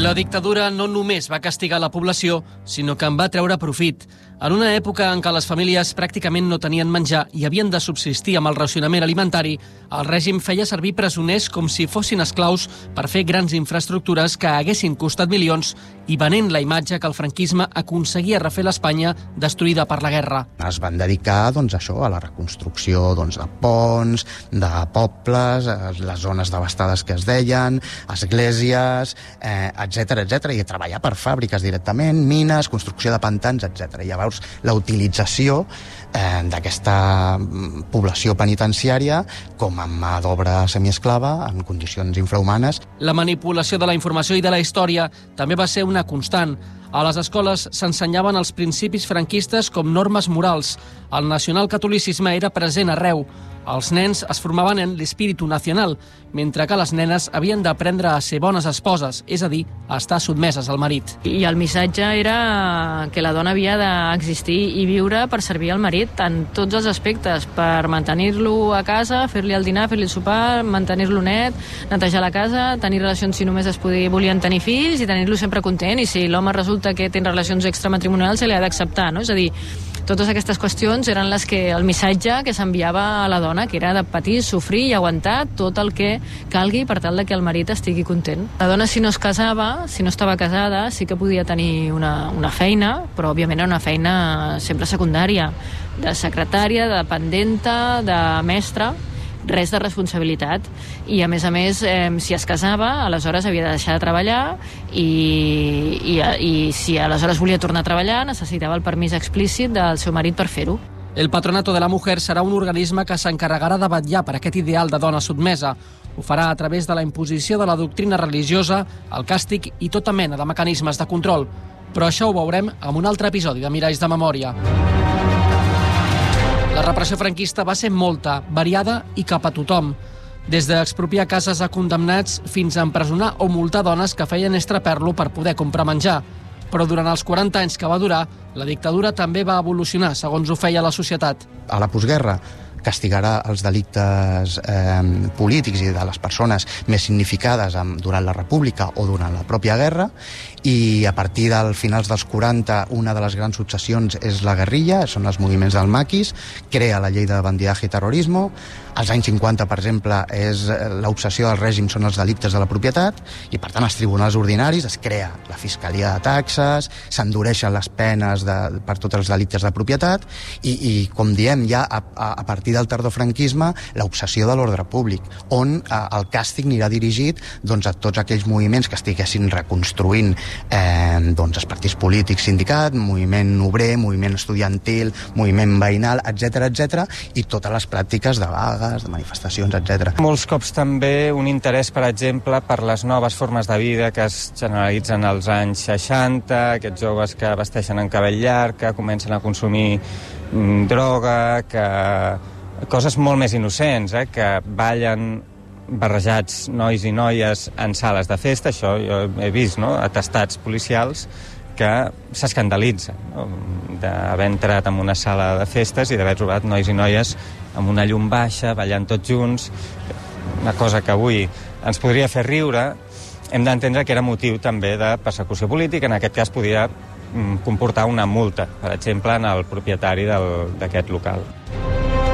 La dictadura no només va castigar la població, sinó que en va treure profit. En una època en què les famílies pràcticament no tenien menjar i havien de subsistir amb el racionament alimentari, el règim feia servir presoners com si fossin esclaus per fer grans infraestructures que haguessin costat milions i venent la imatge que el franquisme aconseguia refer l'Espanya destruïda per la guerra. Es van dedicar a la reconstrucció de ponts, de pobles, les zones devastades que es deien, esglésies, etc, i a treballar per fàbriques directament, mines, construcció de pantans, etc. Llavors, la utilització d'aquesta població penitenciària com a mà d'obra semiesclava en condicions infrahumanes. La manipulació de la informació i de la història també va ser una constant. A les escoles s'ensenyaven els principis franquistes com normes morals. El nacionalcatolicisme era present arreu. Els nens es formaven en l'espíritu nacional, mentre que les nenes havien d'aprendre a ser bones esposes, és a dir, a estar sotmeses al marit. I el missatge era que la dona havia d'existir i viure per servir al marit en tots els aspectes, per mantenir-lo a casa, fer-li el dinar, fer-li el sopar, mantenir-lo net, netejar la casa, tenir relacions si només volien tenir fills i tenir-lo sempre content, i si l'home resulta que té relacions extramatrimonials se li ha d'acceptar, no? És a dir, totes aquestes qüestions eren el missatge que s'enviava a la dona, que era de patir, sofrir i aguantar tot el que calgui per tal de que el marit estigui content. La dona, si no es casava, si no estava casada, sí que podia tenir una feina, però òbviament era una feina sempre secundària, de secretària, de dependenta, de mestra, res de responsabilitat. I a més, si es casava, aleshores havia de deixar de treballar i si aleshores volia tornar a treballar, necessitava el permís explícit del seu marit per fer-ho. El Patronato de la Mujer serà un organisme que s'encarregarà de vetllar per aquest ideal de dona sotmesa. Ho farà a través de la imposició de la doctrina religiosa, el càstig i tota mena de mecanismes de control. Però això ho veurem en un altre episodi de Miralls de Memòria. La repressió franquista va ser molta, variada i cap a tothom. Des d'expropiar cases a condemnats fins a empresonar o multar dones que feien estraperlo per poder comprar menjar. Però durant els 40 anys que va durar, la dictadura també va evolucionar, segons ho feia la societat. A la postguerra castigarà els delictes polítics i de les persones més significades durant la República o durant la pròpia guerra, i a partir dels finals dels 40 una de les grans successions és la guerrilla, són els moviments del maquis, crea la llei de bandidaje i terrorisme. Als anys 50, per exemple, l'obsessió del règim són els delictes de la propietat, i per tant als tribunals ordinaris es crea la fiscalia de taxes, s'endureixen les penes per tots els delictes de propietat, i com diem, ja a partir del tardofranquisme, l'obsessió de l'ordre públic, on el càstig anirà dirigit a tots aquells moviments que estiguessin reconstruint els partits polítics, sindicat, moviment obrer, moviment estudiantil, moviment veïnal, etc, i totes les pràctiques de vagues, de manifestacions, etc. Molts cops també un interès, per exemple, per les noves formes de vida que es generalitzen als anys 60, aquests joves que vesteixen en cabell llarg, que comencen a consumir droga, coses molt més innocents, que ballen barrejats nois i noies en sales de festa. Això jo he vist, atestats policials que s'escandalitzen d'haver entrat en una sala de festes i d'haver trobat nois i noies amb una llum baixa, ballant tots junts, una cosa que avui ens podria fer riure. Hem d'entendre que era motiu també de persecució política, en aquest cas podia comportar una multa, per exemple, en el propietari d'aquest local.